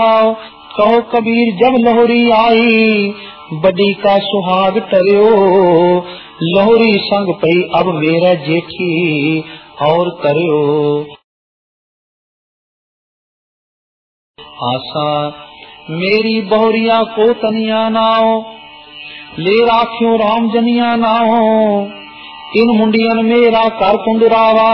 कहो कबीर जब लोहरी आई, बड़ी का सुहाग टरियो, लोहरी संग पई अब मेरा जेठी और करियो। आशा मेरी बहुरिया को तनिया नाओ, ले राखियो राम जनिया नाओ, इन मुंडियन मेरा कर कुंडरावा,